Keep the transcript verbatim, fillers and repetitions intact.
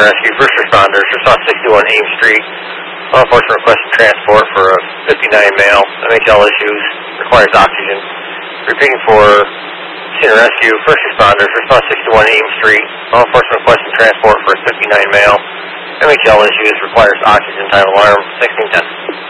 Rescue, first responders, response sixty-one Ames Street. Law enforcement requesting transport for a fifty-nine male. M H L issues, requires oxygen. Repeating for Center Rescue, first responders, response sixty-one Ames Street. Law enforcement requesting transport for a fifty-nine male. M H L issues, requires oxygen, time alarm, sixteen ten.